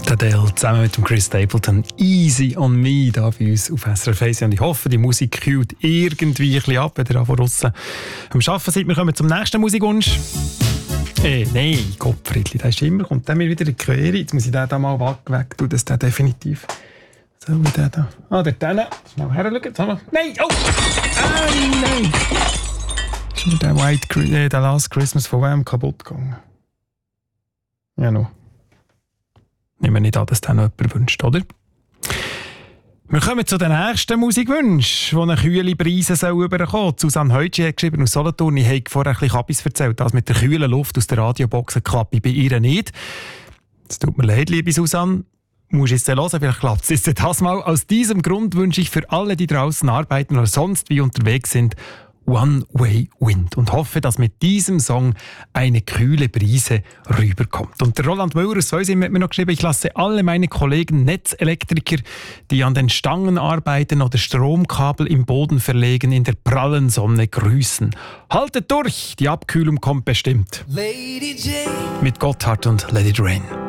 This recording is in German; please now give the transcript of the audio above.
Adele zusammen mit dem Chris Stapleton. Easy on me da bei uns auf SRF 1. Und ich hoffe, die Musik kühlt irgendwie ein bisschen ab, wenn ihr von draussen am Arbeiten seid. Wir kommen zum nächsten Musikwunsch. Nein, Gottfriedli, der ist immer, kommt der mir wieder in die Quere. Jetzt muss ich den da mal weg tun, dass der definitiv... So, wie der da? Der Tenne. Schnell herschauen. Nein, oh! Nein! Ist mir der Last Christmas von wem kaputt gegangen? Ja, noch. Nehmen wir nicht an, dass das noch jemand wünscht, oder? Wir kommen zu den nächsten Musikwünschen, die eine kühle Brise rüberkommen soll. Susanne Heutsch hat geschrieben aus Solothurn, ich habe vorher ein bisschen Kabis erzählt, das mit der kühlen Luft aus der Radiobox klappt bei ihr nicht. Es tut mir leid, liebe Susanne. Musst jetzt hören, vielleicht klappt es jetzt das mal. Aus diesem Grund wünsche ich für alle, die draußen arbeiten oder sonst wie unterwegs sind, One Way Wind und hoffe, dass mit diesem Song eine kühle Brise rüberkommt. Und der Roland Müller aus Weusim hat mir noch geschrieben, ich lasse alle meine Kollegen Netzelektriker, die an den Stangen arbeiten oder Stromkabel im Boden verlegen, in der prallen Sonne grüßen. Haltet durch, die Abkühlung kommt bestimmt. Lady Jane. Mit Gotthard und Let It Rain.